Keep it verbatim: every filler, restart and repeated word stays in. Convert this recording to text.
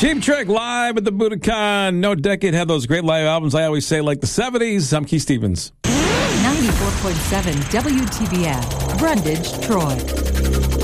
Cheap Trick live at the Budokan. No decade had those great live albums, I always say, like the seventies. I'm Keith Stevens. ninety-four point seven W T B F, Brundage, Troy.